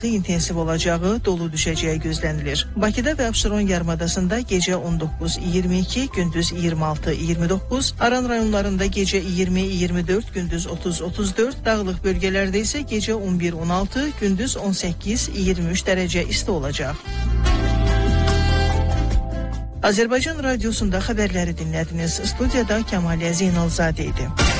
intensiv olacağı, dolu düşəcəyi gözlənilir. Bakıda və Abşeron yarımadasında gecə 19-22, gündüz 26-29, Aran rayonlarında gecə 20-24, gündüz 30-34, dağlıq bölgələrdə isə gecə 11-16, gündüz 18-23 dərəcə isti olacaq. Azərbaycan Radiosunda xəbərləri dinlədiniz. Studiyada Kəmaliyə Zeynalzadə idi.